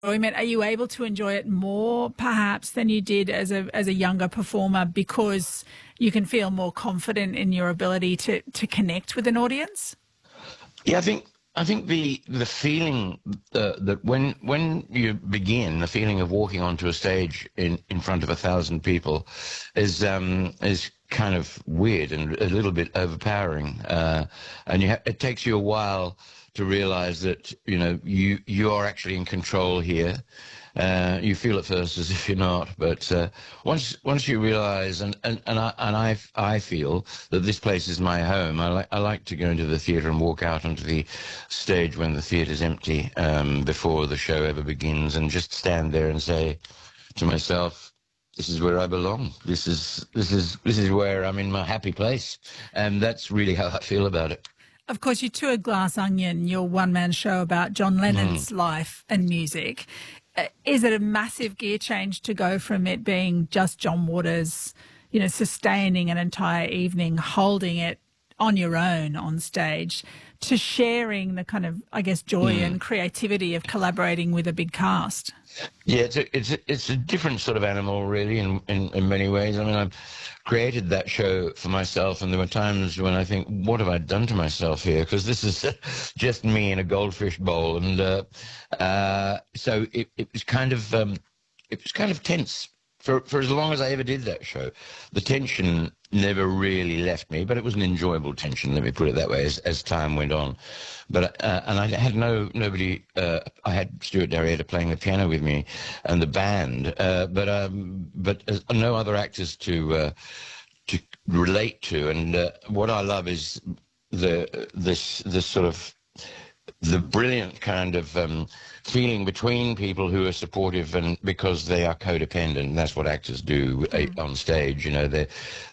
enjoyment? Are you able to enjoy it more perhaps than you did as a younger performer because you can feel more confident in your ability to connect with an audience? Yeah, I think the feeling that when you begin, the feeling of walking onto a stage in front of 1,000 people is kind of weird and a little bit overpowering, and it takes you a while to realize that you are actually in control here. You feel at first as if you're not, but once you realise, and I feel that this place is my home. I like to go into the theatre and walk out onto the stage when the theatre's empty, before the show ever begins, and just stand there and say to myself, "This is where I belong. This is where I'm in my happy place," and that's really how I feel about it. Of course, you toured Glass Onion, your one-man show about John Lennon's life and music. Is it a massive gear change to go from it being just John Waters, sustaining an entire evening, holding it on your own on stage, to sharing the kind of, I guess, joy and creativity of collaborating with a big cast? Yeah, it's a different sort of animal, really, in many ways. I mean, I've created that show for myself, and there were times when I think, what have I done to myself here? Because this is just me in a goldfish bowl, and so it was kind of tense for as long as I ever did that show. The tension never really left me, but it was an enjoyable tension, let me put it that way, as time went on. But and I had nobody. I had Stuart Darietta playing the piano with me, and the band, but no other actors to relate to. And what I love is this sort of the brilliant kind of feeling between people who are supportive, and because they are codependent. That's what actors do on stage. We're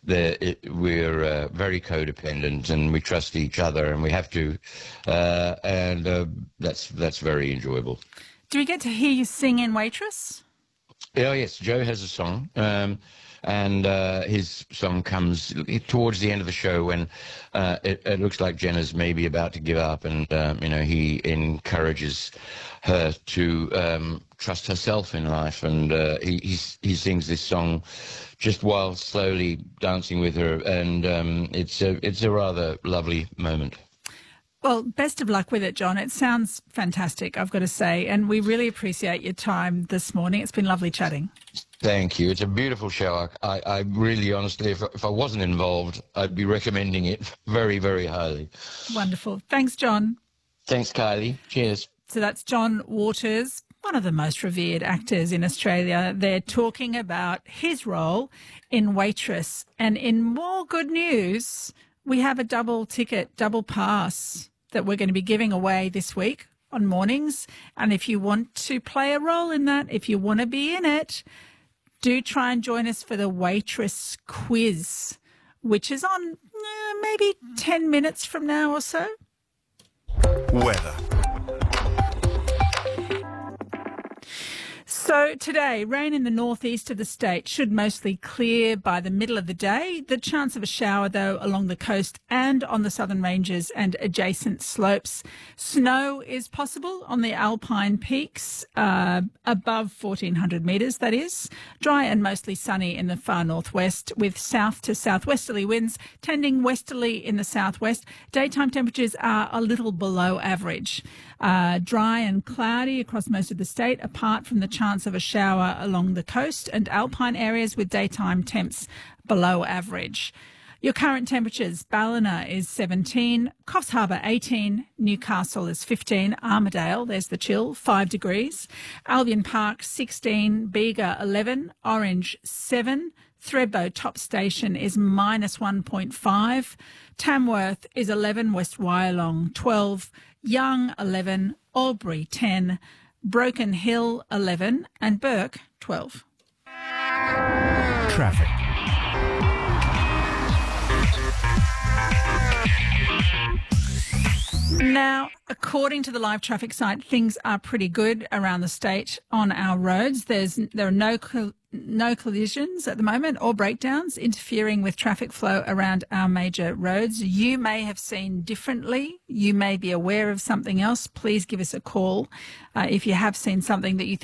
very codependent, and we trust each other, and we have to, and that's very enjoyable. Do we get to hear you sing in Waitress? Oh yes, Joe has a song. And his song comes towards the end of the show when it looks like Jenna's maybe about to give up, and he encourages her to trust herself in life, and he sings this song just while slowly dancing with her, and it's a rather lovely moment. Well, best of luck with it, John. It sounds fantastic, I've got to say, and we really appreciate your time this morning. It's been lovely chatting. Thank you. It's a beautiful show. I really, honestly, if I wasn't involved, I'd be recommending it very, very highly. Wonderful. Thanks, John. Thanks, Kylie. Cheers. So that's John Waters, one of the most revered actors in Australia. They're talking about his role in Waitress. And in more good news, we have a double ticket, double pass that we're going to be giving away this week on Mornings. And if you want to play a role in that, if you want to be in it, do try and join us for the Waitress quiz, which is on maybe 10 minutes from now or so. Weather. So today, rain in the northeast of the state should mostly clear by the middle of the day. The chance of a shower, though, along the coast and on the southern ranges and adjacent slopes. Snow is possible on the alpine peaks above 1,400 metres, that is. Dry and mostly sunny in the far northwest, with south to southwesterly winds tending westerly in the southwest. Daytime temperatures are a little below average. Dry and cloudy across most of the state, apart from the chance of a shower along the coast and alpine areas, with daytime temps below average. Your current temperatures: Ballina is 17, Coffs Harbour 18, Newcastle is 15, Armidale, there's the chill, 5 degrees, Albion Park 16, Bega 11, Orange 7, Thredbo Top Station is -1.5, Tamworth is 11, West Wyalong 12, Young 11, Albury 10, Broken Hill 11 and Burke 12. Traffic. Now, according to the live traffic site, things are pretty good around the state on our roads. There are no collisions at the moment or breakdowns interfering with traffic flow around our major roads. You may have seen differently. You may be aware of something else. Please give us a call if you have seen something that you think